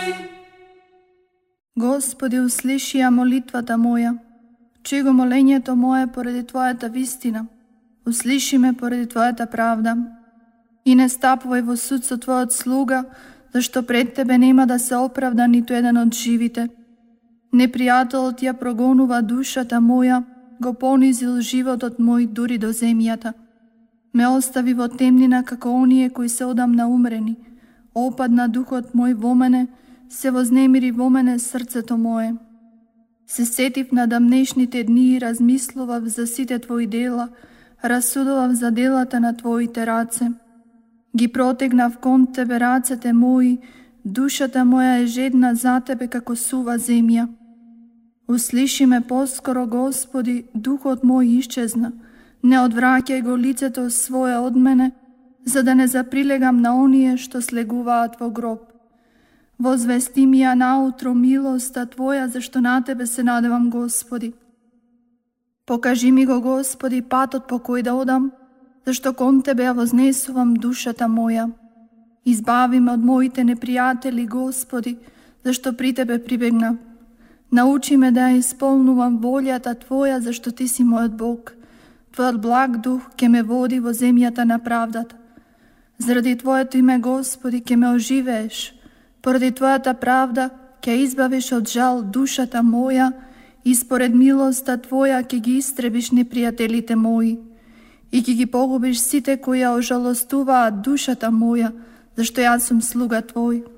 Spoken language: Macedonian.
Господи, услиши ја молитвата моја. Чуј го молењето мое поради Твојата вистина. Услиши ме поради Твојата правда. И не стапувај во суд со Твојот слуга, зашто пред Тебе нема да се оправда ниту еден од живите. Непријателот ја прогонува душата моја, го понизил животот мој дури до земјата. Ме остави во темнина како оние кои се одамна умрени. Опадна духот мој во мене, се вознемири во мене срцето мое. Се сетив на дамнешните дни и размислував за сите Твои дела, расудував за делата на Твоите раце. Ги протегнав кон Тебе рацете мои, душата моја е жедна за Тебе како сува земја. Услиши ме поскоро, Господи, духот мој исчезна. Не одвраќај го лицето свое од мене, за да не заприлегам на оние што слегуваат во гроб. Возвести ми ја наутро милоста Твоја, зашто на Тебе се надевам, Господи. Покажи ми го, Господи, патот по кој да одам, зашто кон Тебе ја вознесувам душата моја. Избави ме од моите непријатели, Господи, зашто при Тебе прибегнав. Научи ме да ја исполнувам волјата Твоја, зашто Ти си мојот Бог. Твојот благ дух ке ме води во земјата на правдата. Заради Твоето име, Господи, ке ме оживееш. Поради Твојата правда ке избавиш од жал душата моја и според милоста Твоја ке ги истребиш непријателите мои и ке ги погубиш сите кои ја ожалостуваат душата моја, зашто јас сум слуга Твој.